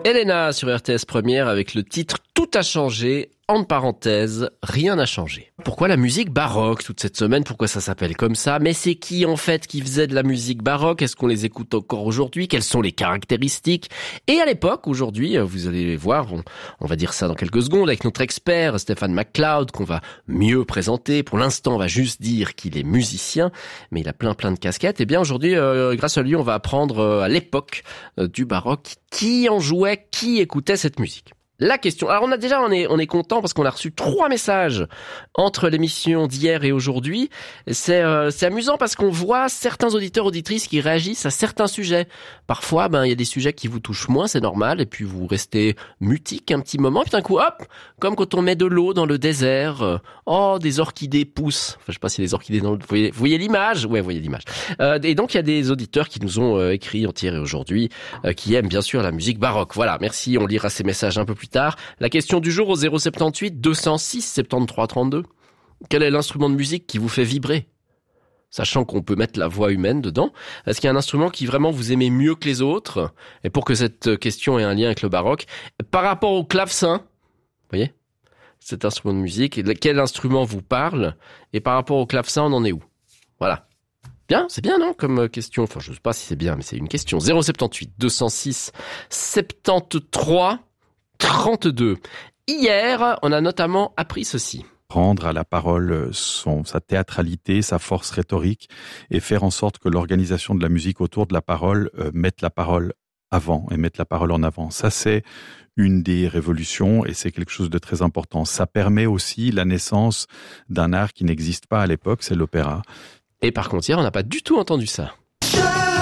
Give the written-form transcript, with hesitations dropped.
Elena sur RTS Première avec le titre « Tout a changé ». Entre parenthèses, rien n'a changé. Pourquoi la musique baroque toute cette semaine? Pourquoi ça s'appelle comme ça? Mais c'est qui en fait qui faisait de la musique baroque? Est-ce qu'on les écoute encore aujourd'hui? Quelles sont les caractéristiques? Et à l'époque, aujourd'hui, vous allez voir, on va dire ça dans quelques secondes avec notre expert Stéphane McLeod qu'on va mieux présenter. Pour l'instant, on va juste dire qu'il est musicien, mais il a plein de casquettes. Et bien aujourd'hui, grâce à lui, on va apprendre à l'époque du baroque qui en jouait, qui écoutait cette musique. La question. Alors on est content parce qu'on a reçu 3 messages entre l'émission d'hier et aujourd'hui. C'est amusant parce qu'on voit certains auditeurs auditrices qui réagissent à certains sujets. Parfois, il y a des sujets qui vous touchent moins, c'est normal, et puis vous restez mutique un petit moment, puis d'un coup, hop, comme quand on met de l'eau dans le désert. Des orchidées poussent. Enfin, je sais pas si les orchidées vous voyez l'image? Ouais, vous voyez l'image. Et donc il y a des auditeurs qui nous ont écrit hier et aujourd'hui, qui aiment bien sûr la musique baroque. Voilà, merci. On lira ces messages un peu plus tard. La question du jour au 078 206 73 32. Quel est l'instrument de musique qui vous fait vibrer? Sachant qu'on peut mettre la voix humaine dedans. Est-ce qu'il y a un instrument qui vraiment vous aimez mieux que les autres? Et pour que cette question ait un lien avec le baroque, par rapport au clavecin, vous voyez, cet instrument de musique, quel instrument vous parle? Et par rapport au clavecin, on en est où? Voilà. Bien, c'est bien, non, comme question. Enfin, je sais pas si c'est bien, mais c'est une question. 078 206 73 32. Hier, on a notamment appris ceci. Rendre à la parole sa théâtralité, sa force rhétorique et faire en sorte que l'organisation de la musique autour de la parole mette la parole avant et mette la parole en avant. Ça, c'est une des révolutions et c'est quelque chose de très important. Ça permet aussi la naissance d'un art qui n'existe pas à l'époque, c'est l'opéra. Et par contre, hier, on n'a pas du tout entendu ça.